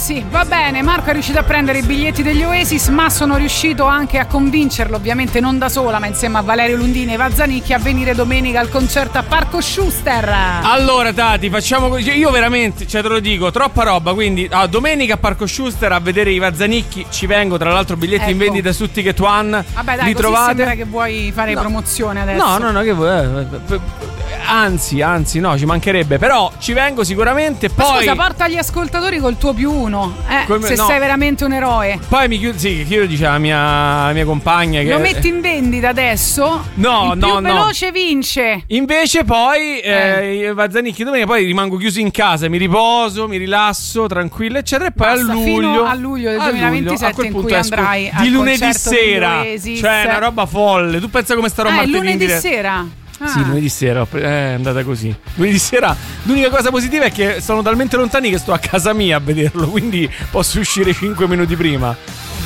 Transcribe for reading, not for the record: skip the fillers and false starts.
ragazzi, va bene, Marco è riuscito a prendere i biglietti degli Oasis, ma sono riuscito anche a convincerlo, ovviamente non da sola, ma insieme a Valerio Lundini e Eva Zanicchi, a venire domenica al concerto a Parco Schuster. Allora Tati, facciamo così, io veramente, cioè te lo dico, troppa roba, quindi domenica a Parco Schuster a vedere i Zanicchi, ci vengo, tra l'altro biglietti in vendita su Ticket One. Vabbè dai, li così trovate. sembra che vuoi fare promozione adesso. No, che vuoi? Anzi, no, ci mancherebbe. Però ci vengo sicuramente. Ma poi scusa, porta gli ascoltatori col tuo +1. Se no. sei veramente un eroe. Poi mi chiudo. Sì, chiudo, dice la mia compagna che lo metti in vendita adesso? No, il più veloce vince. Invece poi Zanicchi domenica, poi rimango chiuso in casa, mi riposo, mi rilasso, tranquillo, eccetera. E poi basta, fino a luglio del 2027 in cui andrai di al lunedì concerto sera. Oasis. Cioè una roba folle. Tu pensa come starò martedì lunedì in diretta? sera. Sì, lunedì sera è andata così. Lunedì sera l'unica cosa positiva è che sono talmente lontani che sto a casa mia a vederlo, quindi posso uscire 5 minuti prima.